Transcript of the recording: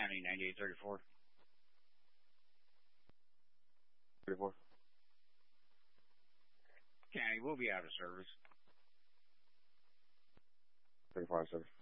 County 9834. 34. County, we'll be out of service. 35, sir.